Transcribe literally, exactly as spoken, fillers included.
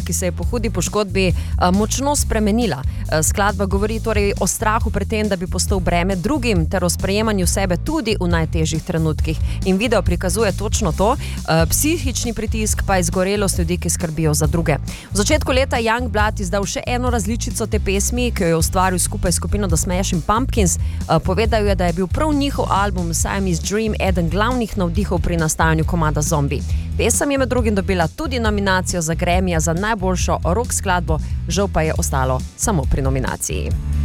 ki se je po hudi poškodbi močno spremenila. Skladba govori torej o strahu pred tem, da bi postal breme drugim ter o sprejemanju sebe tudi v najtežjih trenutkih. In video prikazuje točno to, psihični pritisk pa izgorelost ljudi, ki skrbijo za druge. V začetku leta Youngblood izdal še eno različico te pesmi, ki jo je ustvaril skupaj s skupino The Smashing Pumpkins. Povedal je, da je bil prav njihov album Siamese Dream eden glavnih navdihov pri nastajanju komada Zombie. Pesem je med drugim dobila tudi nominacijo za Grammyja za najboljšo rock skladbo, žal pa je ostalo samo pri nominaciji.